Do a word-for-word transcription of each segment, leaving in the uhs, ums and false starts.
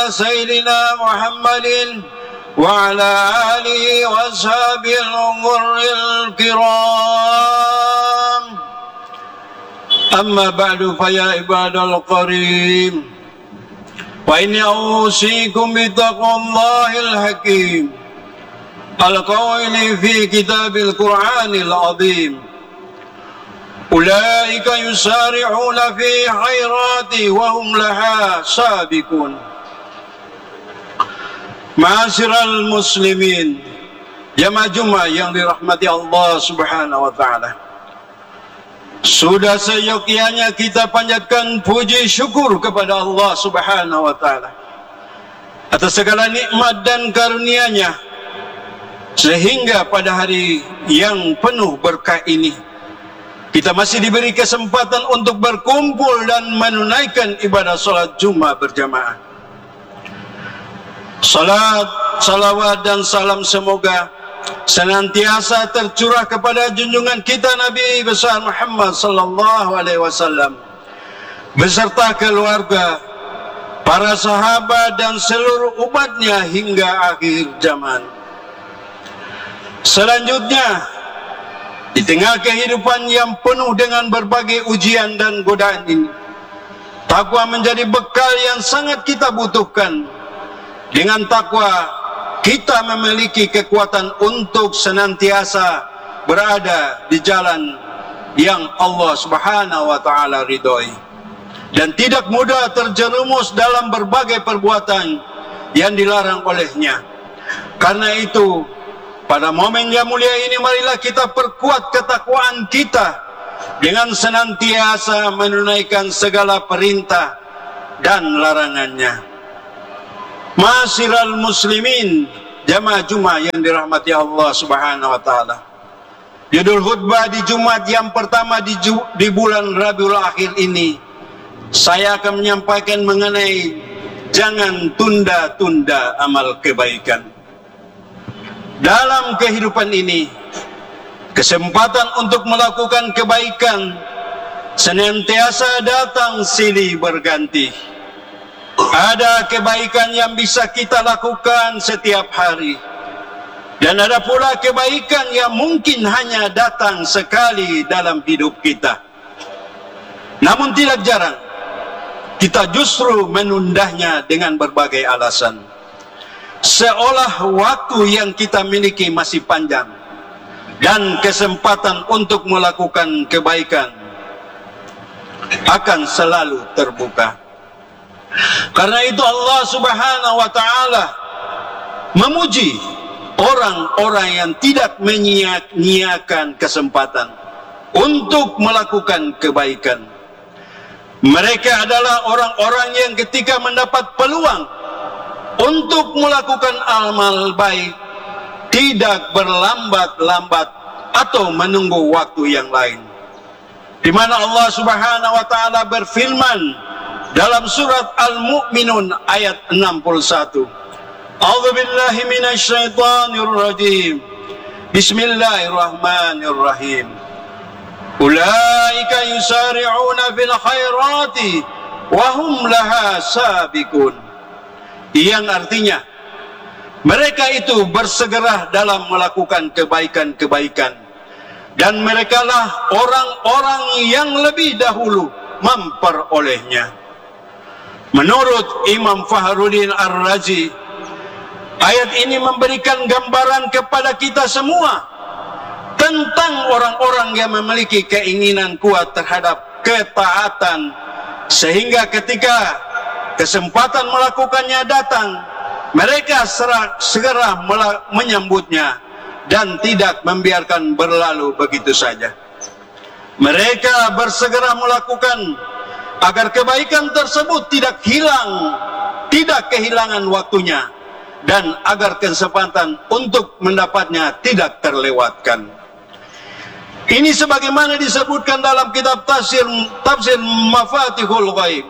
سيدنا محمد وعلى آله وأصحابه الغر الكرام. أما بعد فيا عباد الكريم، وإني أوصيكم بتقوى الله الحكيم القائل في كتاب القرآن العظيم: أولئك يسارعون في خيرات وهم لها سابقون. Ma'asyiral muslimin, jamaah Jumat yang dirahmati Allah Subhanahu wa taala. Sudah seyogyanya kita panjatkan puji syukur kepada Allah Subhanahu wa taala atas segala nikmat dan karunia-Nya, sehingga pada hari yang penuh berkah ini kita masih diberi kesempatan untuk berkumpul dan menunaikan ibadah salat Jumat berjamaah. Salat, salawat dan salam semoga senantiasa tercurah kepada junjungan kita Nabi besar Muhammad sallallahu alaihi wasallam beserta keluarga, para sahabat dan seluruh umatnya hingga akhir zaman. Selanjutnya, di tengah kehidupan yang penuh dengan berbagai ujian dan godaan ini, takwa menjadi bekal yang sangat kita butuhkan. Dengan takwa, kita memiliki kekuatan untuk senantiasa berada di jalan yang Allah Subhanahu wa taala ridhoi, dan tidak mudah terjerumus dalam berbagai perbuatan yang dilarang olehnya. Karena itu, pada momen yang mulia ini, marilah kita perkuat ketakwaan kita dengan senantiasa menunaikan segala perintah dan larangannya. Ma'asyiral muslimin, jamaah Jumat yang dirahmati Allah Subhanahu wa taala. Judul khutbah di Jumat yang pertama di, di bulan Rabiul Akhir ini, saya akan menyampaikan mengenai jangan tunda-tunda amal kebaikan. Dalam kehidupan ini, kesempatan untuk melakukan kebaikan senantiasa datang silih berganti. Ada kebaikan yang bisa kita lakukan setiap hari, dan ada pula kebaikan yang mungkin hanya datang sekali dalam hidup kita. Namun tidak jarang kita justru menundanya dengan berbagai alasan, seolah waktu yang kita miliki masih panjang dan kesempatan untuk melakukan kebaikan akan selalu terbuka. Karena itu Allah Subhanahu wa taala memuji orang-orang yang tidak menyia-nyiakan kesempatan untuk melakukan kebaikan. Mereka adalah orang-orang yang ketika mendapat peluang untuk melakukan amal baik, tidak berlambat-lambat atau menunggu waktu yang lain. Di mana Allah Subhanahu wa taala berfirman dalam surat Al-Mu'minun ayat enam puluh satu. A'udzu billahi minasy syaithanir rajim. Bismillahirrahmanirrahim. Ulaika yusari'una fil khairati wa hum laha sabiqun. Yang artinya, mereka itu bersegera dalam melakukan kebaikan-kebaikan, dan merekalah orang-orang yang lebih dahulu memperolehnya. Menurut Imam Fakhruddin Ar-Razi, ayat ini memberikan gambaran kepada kita semua tentang orang-orang yang memiliki keinginan kuat terhadap ketaatan, sehingga ketika kesempatan melakukannya datang, mereka segera menyambutnya dan tidak membiarkan berlalu begitu saja. Mereka bersegera melakukan agar kebaikan tersebut tidak hilang, tidak kehilangan waktunya, dan agar kesempatan untuk mendapatnya tidak terlewatkan. Ini sebagaimana disebutkan dalam kitab tafsir tafsir Mafatihul Ghaib.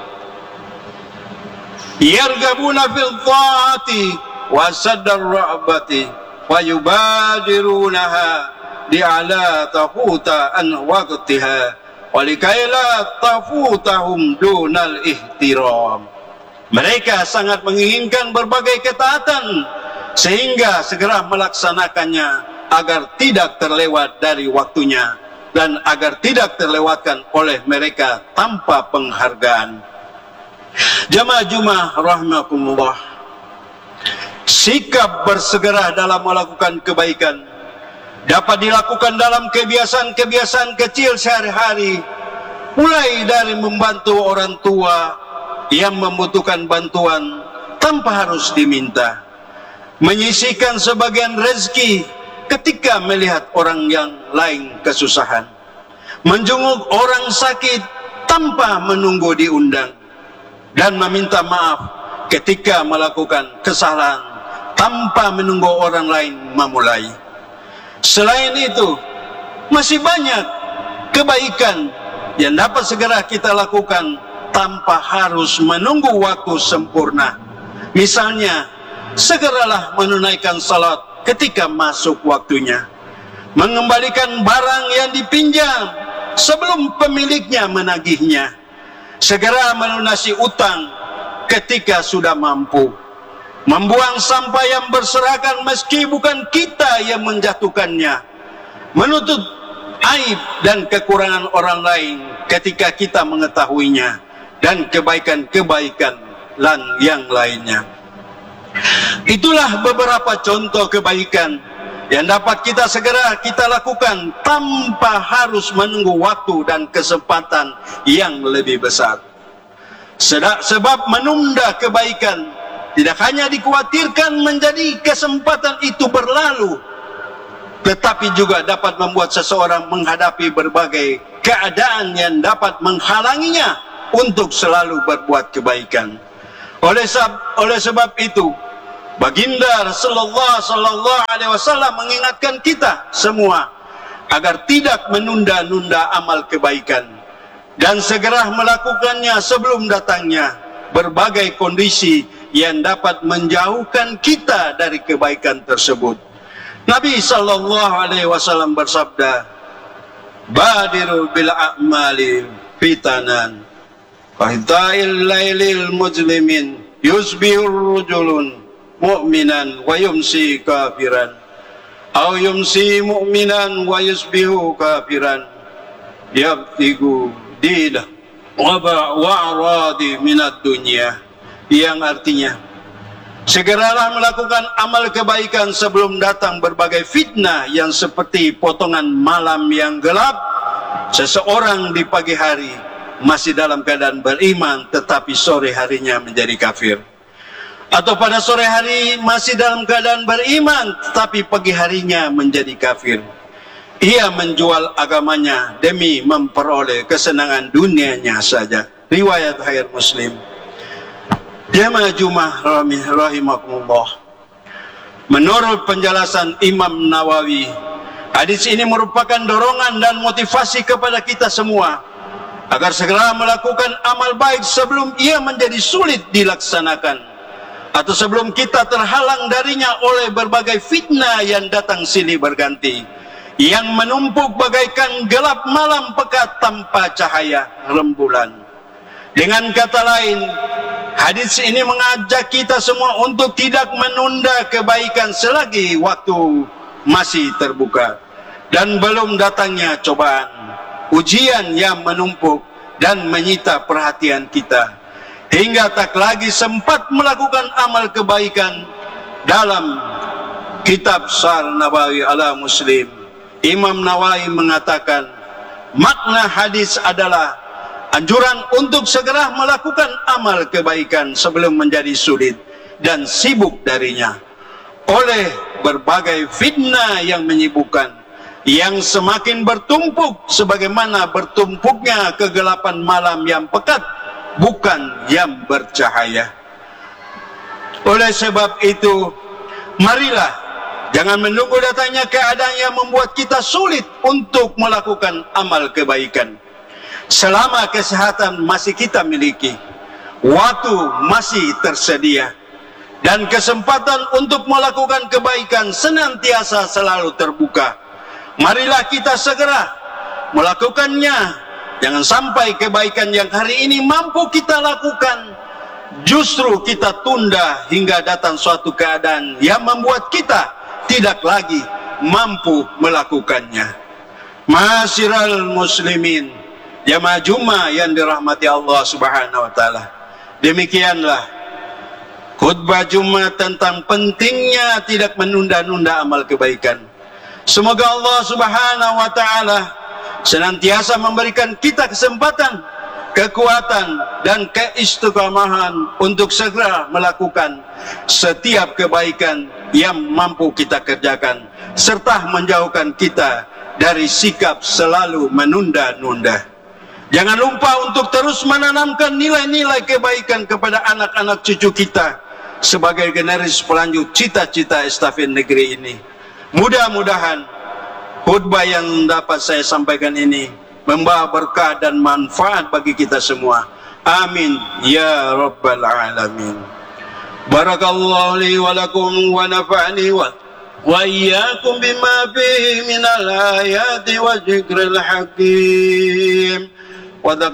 Yargabuna fil ta'ati wa saddar ra'bati wa yubadirunaha li'ala tafuta an waqtiha walikaila tafutahum dunal ihtiram. Mereka sangat menginginkan berbagai ketaatan sehingga segera melaksanakannya agar tidak terlewat dari waktunya dan agar tidak terlewatkan oleh mereka tanpa penghargaan. Jamaah Jumat rahimakumullah, sikap bersegera dalam melakukan kebaikan dapat dilakukan dalam kebiasaan-kebiasaan kecil sehari-hari, mulai dari membantu orang tua yang membutuhkan bantuan tanpa harus diminta, menyisihkan sebagian rezeki ketika melihat orang yang lain kesusahan, menjenguk orang sakit tanpa menunggu diundang, dan meminta maaf ketika melakukan kesalahan tanpa menunggu orang lain memulai. Selain itu, masih banyak kebaikan yang dapat segera kita lakukan tanpa harus menunggu waktu sempurna. Misalnya, segeralah menunaikan salat ketika masuk waktunya, mengembalikan barang yang dipinjam sebelum pemiliknya menagihnya, segera melunasi utang ketika sudah mampu, membuang sampah yang berserakan meski bukan kita yang menjatuhkannya, menutup aib dan kekurangan orang lain ketika kita mengetahuinya, dan kebaikan-kebaikan yang lainnya. Itulah beberapa contoh kebaikan yang dapat kita segera kita lakukan tanpa harus menunggu waktu dan kesempatan yang lebih besar. Sebab menunda kebaikan tidak hanya dikhawatirkan menjadi kesempatan itu berlalu, tetapi juga dapat membuat seseorang menghadapi berbagai keadaan yang dapat menghalanginya untuk selalu berbuat kebaikan. Oleh sebab, oleh sebab itu, Baginda Rasulullah sallallahu alaihi wasallam mengingatkan kita semua agar tidak menunda-nunda amal kebaikan dan segera melakukannya sebelum datangnya berbagai kondisi yang dapat menjauhkan kita dari kebaikan tersebut. Nabi sallallahu alaihi wasallam bersabda, "Badiru bil a'mali fitanan, fahitail lailil mujlimin, yusbihur rujulun mu'minan wa yumsi kafiran, aw yumsi mu'minan wa yusbihu kafiran, yabtigu didah wa ba'aradi minat dunya." Yang artinya, segeralah melakukan amal kebaikan sebelum datang berbagai fitnah yang seperti potongan malam yang gelap. Seseorang di pagi hari masih dalam keadaan beriman, tetapi sore harinya menjadi kafir. Atau pada sore hari masih dalam keadaan beriman, tetapi pagi harinya menjadi kafir. Ia menjual agamanya demi memperoleh kesenangan dunianya saja. Riwayat Sahih Muslim. Jamaah Jumat rahimakumullah, menurut penjelasan Imam Nawawi, hadis ini merupakan dorongan dan motivasi kepada kita semua agar segera melakukan amal baik sebelum ia menjadi sulit dilaksanakan, atau sebelum kita terhalang darinya oleh berbagai fitnah yang datang silih berganti, yang menumpuk bagaikan gelap malam pekat tanpa cahaya rembulan. Dengan kata lain, hadis ini mengajak kita semua untuk tidak menunda kebaikan selagi waktu masih terbuka dan belum datangnya cobaan, ujian yang menumpuk dan menyita perhatian kita, hingga tak lagi sempat melakukan amal kebaikan. Dalam kitab Syarh Nawawi ala Muslim, Imam Nawawi mengatakan, makna hadis adalah anjuran untuk segera melakukan amal kebaikan sebelum menjadi sulit dan sibuk darinya oleh berbagai fitnah yang menyibukkan, yang semakin bertumpuk sebagaimana bertumpuknya kegelapan malam yang pekat, bukan yang bercahaya. Oleh sebab itu, marilah jangan menunggu datangnya keadaan yang membuat kita sulit untuk melakukan amal kebaikan. Selama kesehatan masih kita miliki, waktu masih tersedia, dan kesempatan untuk melakukan kebaikan senantiasa selalu terbuka, marilah kita segera melakukannya. Jangan sampai kebaikan yang hari ini mampu kita lakukan justru kita tunda hingga datang suatu keadaan yang membuat kita tidak lagi mampu melakukannya. Ma'asyiral muslimin, jamaah Jumat yang dirahmati Allah Subhanahu wa taala. Demikianlah khutbah Jumat tentang pentingnya tidak menunda-nunda amal kebaikan. Semoga Allah Subhanahu wa taala senantiasa memberikan kita kesempatan, kekuatan dan keistiqomahan untuk segera melakukan setiap kebaikan yang mampu kita kerjakan, serta menjauhkan kita dari sikap selalu menunda-nunda. Jangan lupa untuk terus menanamkan nilai-nilai kebaikan kepada anak-anak cucu kita sebagai generasi pelanjut cita-cita estafet negeri ini. Mudah-mudahan khutbah yang dapat saya sampaikan ini membawa berkah dan manfaat bagi kita semua. Amin ya rabbal alamin. Barakallahu li wa lakum wa nafa'ani wa wa iyyakum bima fihi minal ayati wa dzikril hakim. Wa